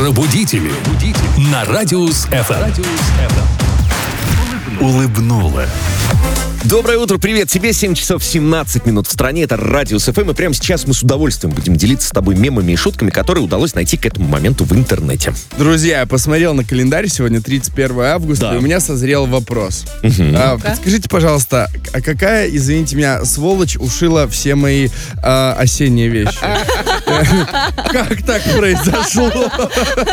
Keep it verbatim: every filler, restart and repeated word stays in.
Пробудители. На Радиус эф эм. Улыбнула. Доброе утро, привет тебе, семь часов семнадцать минут в стране, это Радиус эф эм, и прямо сейчас мы с удовольствием будем делиться с тобой мемами и шутками, которые удалось найти к этому моменту в интернете. Друзья, я посмотрел на календарь, сегодня тридцать первое августа, Да. и у меня созрел вопрос. Угу. А, подскажите, пожалуйста, а какая, извините меня, сволочь ушила все мои а, осенние вещи? Как так произошло?